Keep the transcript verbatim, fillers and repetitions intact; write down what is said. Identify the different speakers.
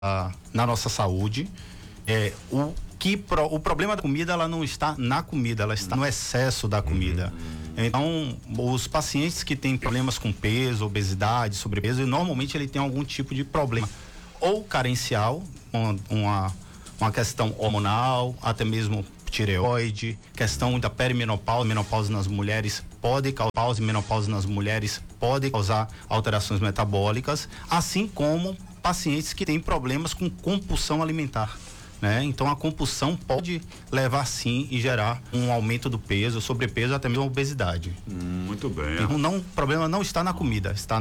Speaker 1: na nossa saúde. É, o que pro, o problema da comida, ela não está na comida, ela está no excesso da comida. Então, os pacientes que têm problemas com peso, obesidade, sobrepeso, normalmente ele tem algum tipo de problema, ou carencial, uma, uma questão hormonal, até mesmo tireoide, questão da perimenopausa, menopausa nas mulheres pode causar, menopausa nas mulheres pode causar alterações metabólicas, assim como pacientes que têm problemas com compulsão alimentar, né? Então a compulsão pode levar sim e gerar um aumento do peso, sobrepeso, até mesmo obesidade.
Speaker 2: Hum, muito bem.
Speaker 1: Então não, o problema não está na comida, está